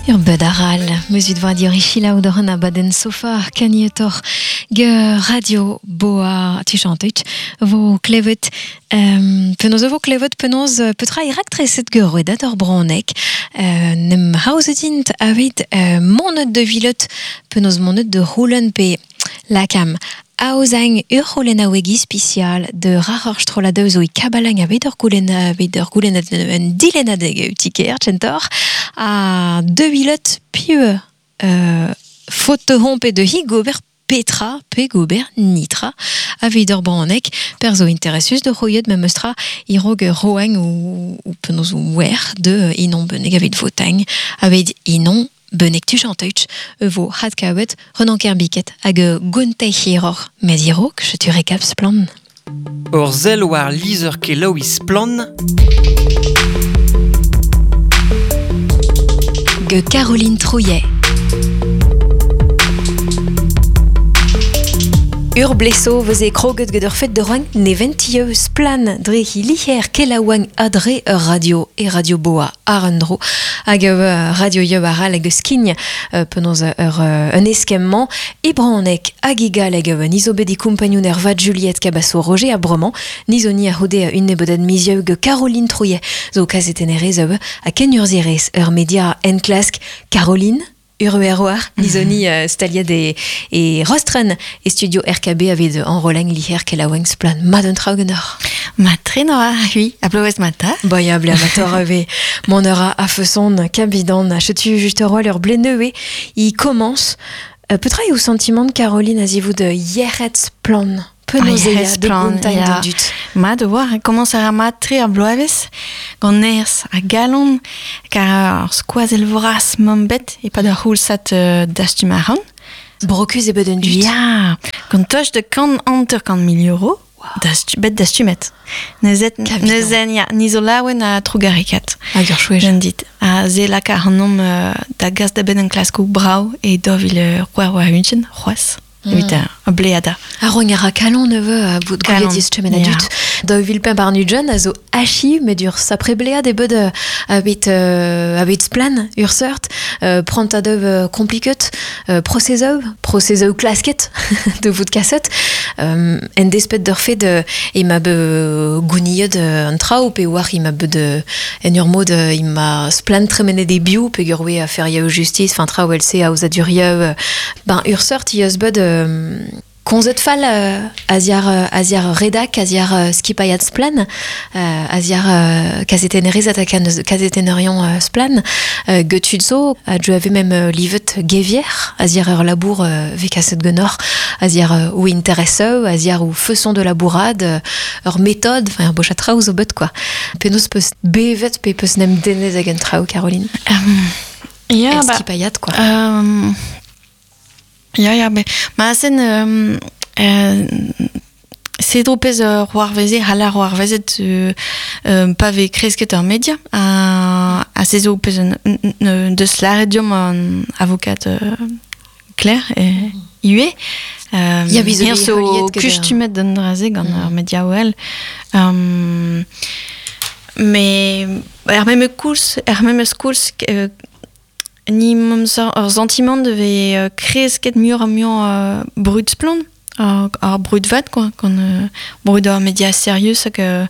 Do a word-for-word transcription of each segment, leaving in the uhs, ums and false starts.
Ur bedaral, meuzut va dir ichila ou d'oran a baden sofa, kanyetor, ge radio boa, tu chanteut, vo klevet, um, penoz vo klevet penoz petra irak treset ge roedat ur bronek, uh, nem haosetint avet uh, monet de vilot, penoz monet de roulen pe lakam. Aozang ur roulen a wegi spécial de rarar stroladeus oi kabalang a veder goulen a veder goulen un dilen a deg utiker, tchentor, a deux vilot pieux euh, faute de hompe de hi gober petra pe gober nitra a veder bronek perzo interessus de royet memestra irog roang ou, ou penoz ou wer de inon beneg avet votang avet inon benek tu chanteut, evo hat kavet, renan kerbiket, hag gontei hiror, met irok, je tu récaps plan. Ur zel war lizer ke lois plan. Ge Caroline Trouillet. Ur bleso veze kroget ged ur fet de roing ne ventieus plan dre hi liher kelawang adre ur radio e radio boa arendro hag uh, radio yeu aral hag skign uh, penoz ur uh, un eskemment e branek hag egal hag uh, nizo bet e kompanioun er vat Juliette Cabasso Roger a brement nizo ni a hode un nebodad mizieu ge Caroline Trouillet zo kazetenere zeu a ken ur zerez ur media en klask Caroline ur eroar, nizoni uh, staliad e, e rostren e studio R K B avait de enrolang liher ke la wangs plan maden traugenor. Ma trenoa, oui, a bloez mata. Boya ble amator ave mon eura a feuson kabidan a chetu juste roi leur blenewe i commence uh, peut-être au sentiment de Caroline azivou de yerets plan. Penozea de gontaï ja. de dut. Ma de war, commence à ramatrer a bloaves, gant ers a galon, car squazel voras mombet, et pas de roulsat uh, d'astumaran. Brocus e beden dut. Ja, gant toch de kan anter kan mil euro, d'astu, bet d'astumet. Nezet, nezen, ja, nizolawen a trougarikat. A gur chouej. J'en dit, a zelaka an nom uh, da gaz da ben en klasko brau, et dovil uh, roar war hunchen, roas. Mm. Evita, a bleada. A rognara kalon neveu a bout goliadiz tchemen a ja. dut. Da vilpen bar nudjon a zo hachi, met ur sapre blead e bed a bet uh, a bet splan, ur seurt, uh, prant a dev uh, kompliket, uh, proceseu, proceseu klasket, de vout kasset, um, en despet d'ur fet de, e ma be gouniet an trao, pe war i ma be de, en ur mod, uh, i ma splan tremene de biou, pe gur we a fer yao justice, fin trao el se a ouz a dur yao, uh, ben ur seurt i eus bed euh, konzet fall uh, aziar uh, aziar redak aziar uh, skipayat splan uh, aziar uh, kazetenerez atakan kazetenerion uh, splan uh, getud zo a jo ave même uh, livet gevier aziar ur labour uh, ve kaset genor aziar uh, ou interesseu aziar ou feuson de labourade uh, ur méthode enfin ur bochat trao zo bet quoi penos peus bevet pe peus nem denez hag en trao Caroline um, ja, er ba, skipayat quoi um, Ja, ja, be, ma zen euh, euh, sedro pez uh, roar veze, hala roar vezet uh, uh, pa ve kresket ur media a, a sezo pez un, un, de slaredium an avocat uh, Claire e ue um, ya bizo hier so kustumet d'an draze gant mm. ur media oel um, me er meme kous er meme skous uh, ni mom sa ur sentiment devait uh, kresket mur a mur uh, brut splon ar uh, brut vat quoi quand uh, brut ur media sérieux ça que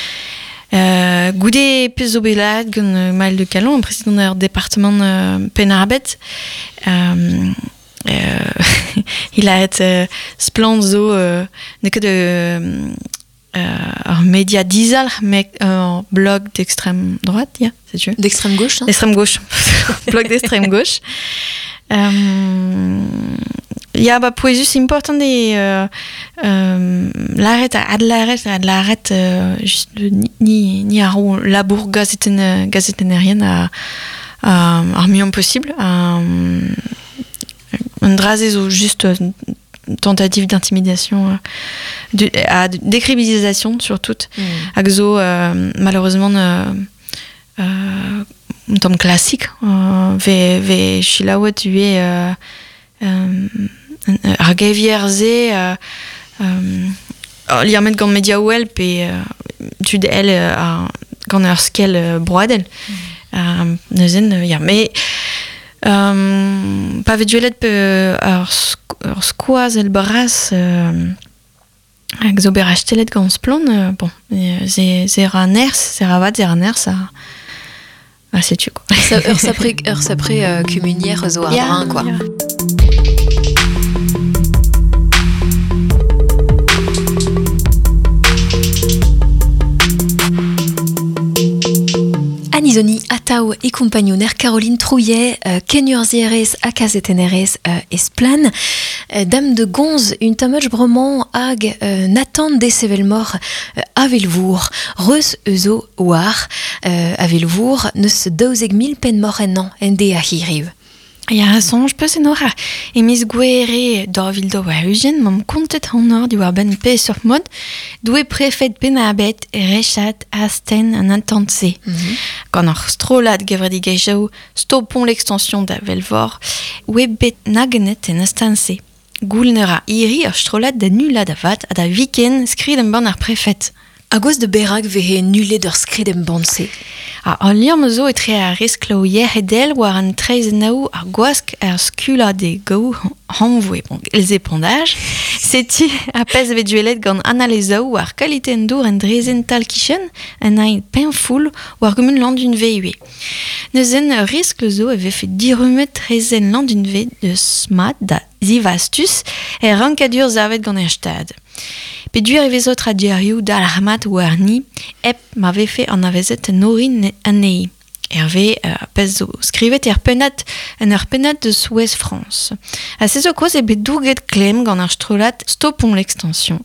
uh, goude pezo belad gant uh, mal de calon président ur département uh, penarbet um, uh, il a et uh, splon zo uh, ne que de Uh, un média dizal, mais un uh, blog d'extrême droite, yeah, c'est tu d'extrême gauche, hein? D'extrême gauche, blog d'extrême gauche. Um, ja, ba poesus important de uh, um, l'arrêt, ad l'arrêt, ad l'arrêt, uh, juste ni ni ni a rou labour gazeten gazetenérien à à à mieux possible. Um, un drazezo juste uh, tentative d'intimidation, euh, de, à décribilisation surtout. Mm. Axo, euh, malheureusement, euh, euh, un tome classique. Euh, ve ve chilawet tu es euh, euh, ar gevierze euh, euh, liamet gant media ouel pe euh, tu de elle euh, gant ur skel euh, broadel. Mm. Euh, neuzen, euh, ya. Mais Um, pa veduelet pe ur, ur skoaz el bras euh, hag zo ber astelet gant splon, euh, bon, ze, ze ra ners, ze ra vat, ze ra ners a, a setu, quoi. Ur sapre, ur sapre uh, kumunier zo ar Yeah, brin, quoi. yeah. Anizoni atao e compagnon er Caroline Trouillet, euh, kenur zierez a kazetenerez euh, esplan. Euh, Dame de Gonz, une tamage bromant hag euh, Nathan de Sevelmor euh, avelvour, reus euzo war euh, avelvour, neus daouzeg mil pen morennan ende a hiriv. Ja, sonj peus en ora. E mis gwere d'or vil do war eugen, mam kontet an or di war ben pe sur mod, doue prefet pen abet e rechat asten an intantse. Mm-hmm. Gant ar strolat gevredi gejau, stopon l'extension da velvor, oe bet nagenet en astanse. Goulnera iri ar strolat da nula da vat a da viken skrid en ban ar prefet. A goz de berag vehe nule d'ur skrid em banse. A an liam zo etre a risk lo yer edel war an treiz nao ar gwask ar skula de gau hanvoue. Bon, els epondaj. Seti a pez veduelet gant analezao war kaliten dour en drezen tal kichen en ein penfoul war gomun landun veue. Neuzen risk zo eve fet dirumet trezen landun ve de smat da zivastus e rankadur zavet gant er stad. Peduer evezot radiarioù da l'armat war ni, ep m'ave fait an avezet en orin an nei. Hervé uh, pez zo skrivet er penat en ur penat de Souest France. A se zo koz ebe douget klem gant ar strolat stopon l'extension.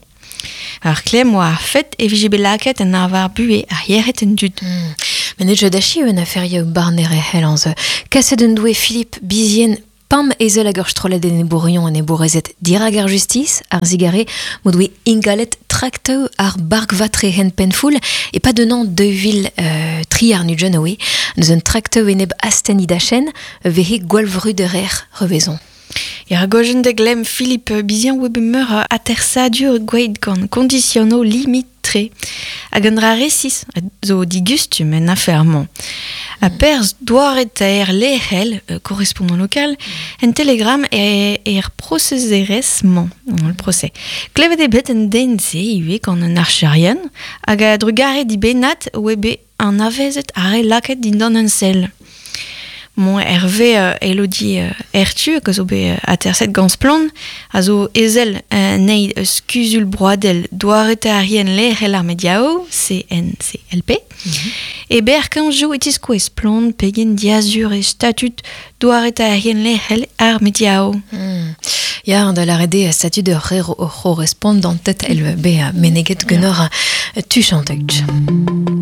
Ar klem war fet e vije belaket en arvar bue ar yeret en dud. Mm. Men e jeu d'achi un aferie barnere hel an ze. Kaset un doue Philippe Bizien pam ezel hag ur strolet en e bourrion en e bourrezet dirag ar justice, ar zigare, modoue ingalet traktau ar barg vatre hen penfoul, e pa denan de vil euh, tri ar nujen oe, neus un traktau en eb asten idachen, vehe gwalvru de rer revezon. E ar gojen de glem Philippe Bizien oe bemeur a tersadur gweid gant kondiciono limitre, hag an dra resis, zo digustum en afermont. A perz doaret a er lehel, euh, correspondant local, en telegram e er processeresman, le procès. Klevet e bet en dense iwe gant an archarian, hag a drugare di benat oe be an avezet are laket dindan an sel. Mon Hervé euh, Elodie euh, Ertu, que zo be a terset gant plan, a zo ezel euh, neid eus kuzul broadel doaret a rien lehel ar mediao, C N C L P, mm-hmm. E ber kanjou etis koez plan pegen diazur e statut doaret a rien lehel ar mediao. Mm. Ya, an da l'arrede statut de re correspondant tet el be meneget genor tu chanteutch.